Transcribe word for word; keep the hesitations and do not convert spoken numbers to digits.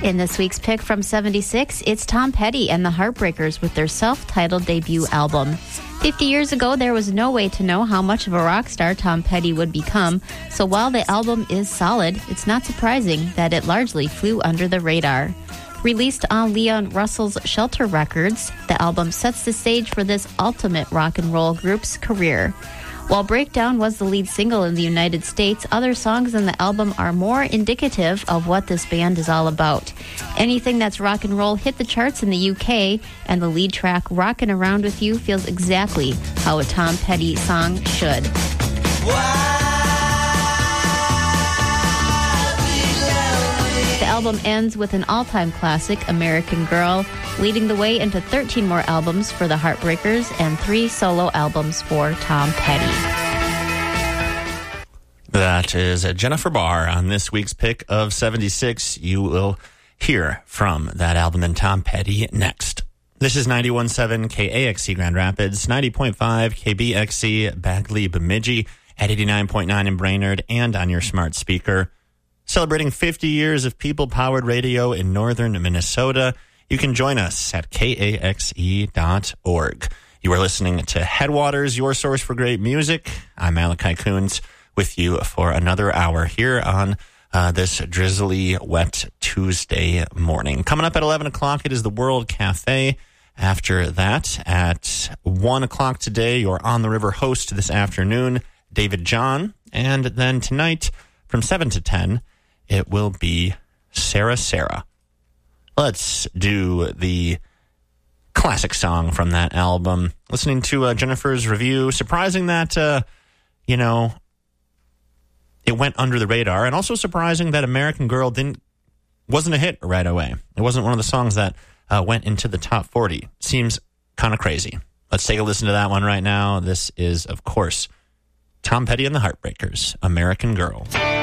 In this week's pick from seventy-six, it's Tom Petty and the Heartbreakers with their self-titled debut album. Fifty years ago, there was no way to know how much of a rock star Tom Petty would become, so while the album is solid, it's not surprising that it largely flew under the radar. Released on Leon Russell's Shelter Records, the album sets the stage for this ultimate rock and roll group's career. While Breakdown was the lead single in the United States, other songs in the album are more indicative of what this band is all about. Anything That's Rock and Roll hit the charts in the U K, and the lead track, Rockin' Around With You, feels exactly how a Tom Petty song should. The album ends with an all-time classic, American Girl, leading the way into thirteen more albums for the Heartbreakers and three solo albums for Tom Petty. That is Jennifer Barr on this week's pick of seventy-six. You will hear from that album and Tom Petty next. This is ninety-one point seven K A X C Grand Rapids, ninety point five K B X C Bagley Bemidji, at eighty-nine point nine in Brainerd, and on your smart speaker. Celebrating fifty years of people-powered radio in northern Minnesota. You can join us at K A X E dot org. You are listening to Headwaters, your source for great music. I'm Malachi Coons with you for another hour here on uh, this drizzly, wet Tuesday morning. Coming up at eleven o'clock, it is the World Cafe. After that, at one o'clock today, your On the River host this afternoon, David John. And then tonight, from seven to ten, it will be Sarah Sarah. Let's do the classic song from that album. Listening to uh, Jennifer's review, surprising that, uh, you know, it went under the radar, and also surprising that American Girl didn't wasn't a hit right away. It wasn't one of the songs that uh, went into the top forty. Seems kind of crazy. Let's take a listen to that one right now. This is, of course, Tom Petty and the Heartbreakers, American Girl.